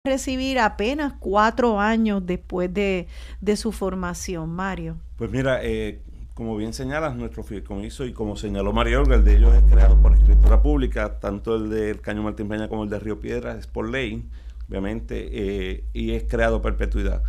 recibir apenas 4 años después de su formación, Mario? Pues mira, como bien señalas, nuestro fideicomiso, y como señaló María Olga, el de ellos es creado por escritura pública, tanto el del Caño Martín Peña como el de Río Piedras es por ley, obviamente, y es creado a perpetuidad.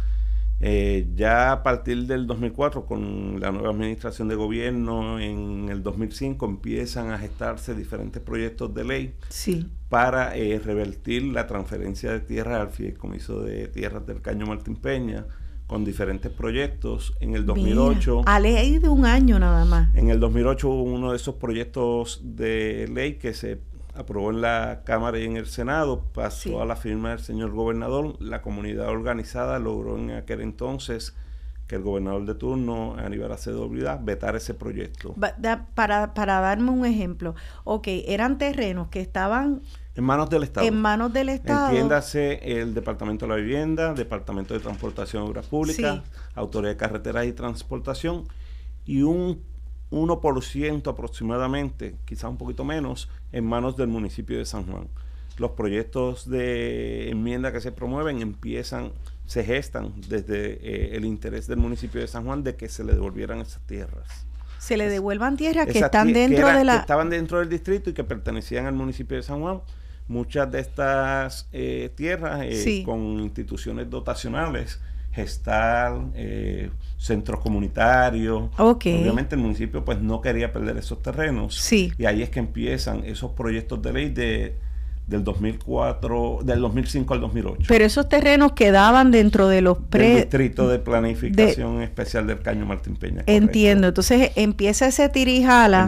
Ya a partir del 2004, con la nueva administración de gobierno, en el 2005 empiezan a gestarse diferentes proyectos de ley para revertir la transferencia de tierras al fideicomiso de tierras del Caño Martín Peña, con diferentes proyectos. En el 2008... Mira, a ley de un año nada más. En el 2008 hubo uno de esos proyectos de ley que se aprobó en la Cámara y en el Senado, pasó a la firma del señor gobernador. La comunidad organizada logró en aquel entonces que el gobernador de turno, Aníbal Acevedo Vilá, vetar ese proyecto. Para darme un ejemplo, eran terrenos que estaban en manos del Estado. En manos del Estado. Entiéndase el Departamento de la Vivienda, Departamento de Transportación y Obras Públicas, Autoridad de Carreteras y Transportación, y un 1% aproximadamente, quizás un poquito menos, en manos del municipio de San Juan. Los proyectos de enmienda que se promueven se gestan desde el interés del municipio de San Juan de que se le devolvieran esas tierras. Se le devuelvan tierras que están dentro de la... que estaban dentro del distrito y que pertenecían al municipio de San Juan. Muchas de estas tierras con instituciones dotacionales, gestar, centros comunitarios. Obviamente el municipio pues no quería perder esos terrenos. Y ahí es que empiezan esos proyectos de ley del 2005 al 2008. Pero esos terrenos quedaban dentro de los del Distrito de Planificación Especial del Caño Martín Peña. Correcto. Entiendo. Entonces empieza ese tirijala.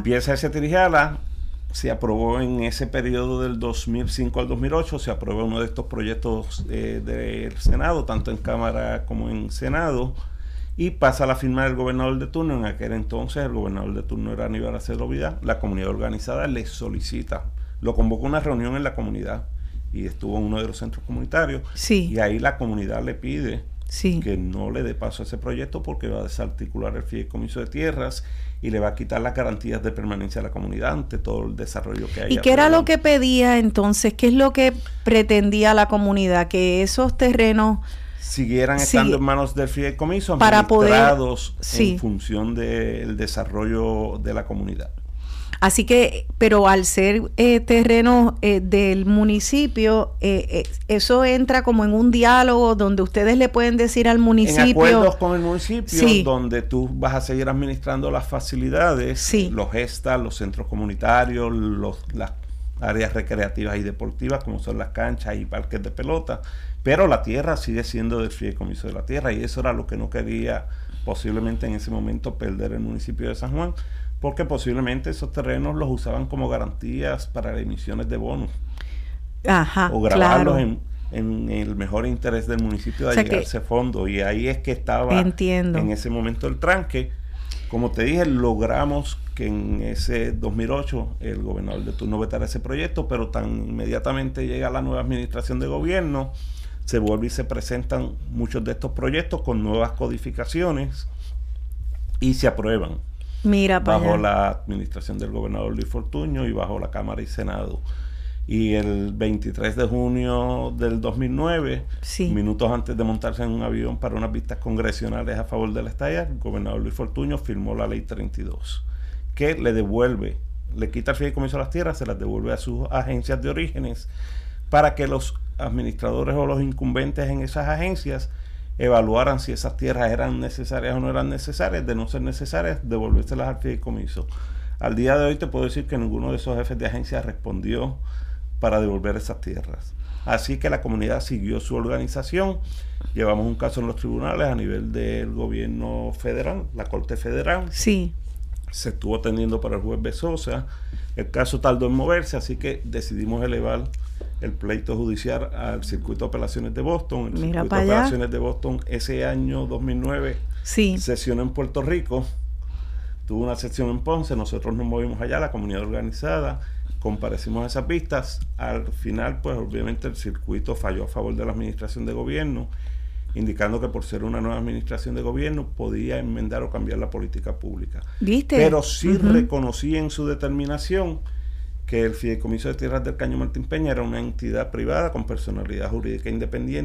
Se aprobó en ese periodo del 2005 al 2008, se aprobó uno de estos proyectos del Senado, tanto en Cámara como en Senado, y pasa a la firma del gobernador de turno. En aquel entonces el gobernador de turno era Aníbal Acevedo Vilá. La comunidad organizada le solicita, lo convocó a una reunión en la comunidad y estuvo en uno de los centros comunitarios, y ahí la comunidad le pide que no le dé paso a ese proyecto porque va a desarticular el fideicomiso de tierras y le va a quitar las garantías de permanencia a la comunidad ante todo el desarrollo que hay. ¿Y qué era lo que pedía entonces? ¿Qué es lo que pretendía la comunidad? Que esos terrenos siguieran estando en manos del fideicomiso, administrados en función del desarrollo de la comunidad. Así que, pero al ser terrenos del municipio, eso entra como en un diálogo donde ustedes le pueden decir al municipio... En acuerdos con el municipio, donde tú vas a seguir administrando las facilidades, los gestas, los centros comunitarios, las áreas recreativas y deportivas, como son las canchas y parques de pelota, pero la tierra sigue siendo del fideicomiso de la tierra, y eso era lo que no quería posiblemente en ese momento perder el municipio de San Juan, porque posiblemente esos terrenos los usaban como garantías para emisiones de bonos. O grabarlos en el mejor interés del municipio de llegar a ese fondo. Y ahí es que estaba en ese momento el tranque. Como te dije, logramos que en ese 2008 el gobernador de turno vetara ese proyecto, pero tan inmediatamente llega la nueva administración de gobierno, se vuelve y se presentan muchos de estos proyectos con nuevas codificaciones y se aprueban. Bajo la administración del gobernador Luis Fortuño y bajo la Cámara y Senado. Y el 23 de junio del 2009, minutos antes de montarse en un avión para unas vistas congresionales a favor de la estadía, el gobernador Luis Fortuño firmó la Ley 32, que le quita el fideicomiso a las tierras, se las devuelve a sus agencias de orígenes, para que los administradores o los incumbentes en esas agencias evaluaran si esas tierras eran necesarias o no eran necesarias. De no ser necesarias, devolvérselas al fideicomiso. Al día de hoy te puedo decir que ninguno de esos jefes de agencia respondió para devolver esas tierras. Así que la comunidad siguió su organización. Llevamos un caso en los tribunales a nivel del gobierno federal, la Corte Federal. Se estuvo atendiendo para el juez Bezosa. El caso tardó en moverse, así que decidimos elevar el pleito judicial al Circuito de Apelaciones de Boston. El Circuito de Apelaciones de Boston ese año 2009 sesionó en Puerto Rico, tuvo una sesión en Ponce, nosotros nos movimos allá, la comunidad organizada, comparecimos a esas vistas. Al final, pues obviamente el circuito falló a favor de la administración de gobierno, indicando que por ser una nueva administración de gobierno podía enmendar o cambiar la política pública. Pero sí reconocí en su determinación que el Fideicomiso de Tierras del Caño Martín Peña era una entidad privada con personalidad jurídica independiente